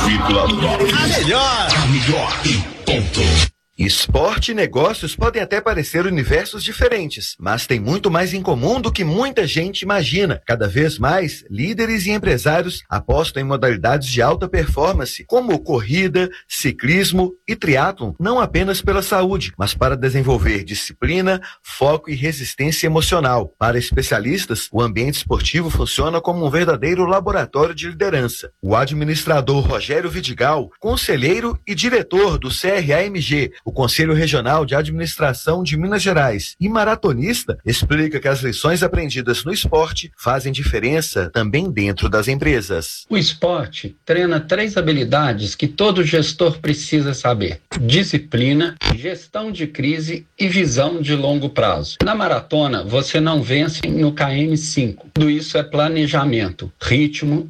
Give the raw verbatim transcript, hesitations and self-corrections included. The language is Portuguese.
vírgula nove. A melhor. A melhor em ponto. Esporte e negócios podem até parecer universos diferentes, mas tem muito mais em comum do que muita gente imagina. Cada vez mais, líderes e empresários apostam em modalidades de alta performance, como corrida, ciclismo e triatlon, não apenas pela saúde, mas para desenvolver disciplina, foco e resistência emocional. Para especialistas, o ambiente esportivo funciona como um verdadeiro laboratório de liderança. O administrador Rogério Vidigal, conselheiro e diretor do C R A M G, o Conselho Regional de Administração de Minas Gerais, e maratonista, explica que as lições aprendidas no esporte fazem diferença também dentro das empresas. O esporte treina três habilidades que todo gestor precisa saber: disciplina, gestão de crise e visão de longo prazo. Na maratona, você não vence no K M cinco. Tudo isso é planejamento, ritmo